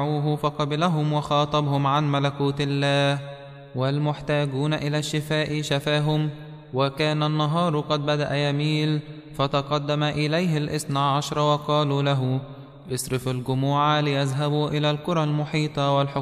فقبلهم وخاطبهم عن ملكوت الله، والمحتاجون إلى الشفاء شفاهم. وكان النهار قد بدأ يميل، فتقدم إليه 12 وقالوا له: اصرف الجموع ليذهبوا إلى القرى المحيطة والحقول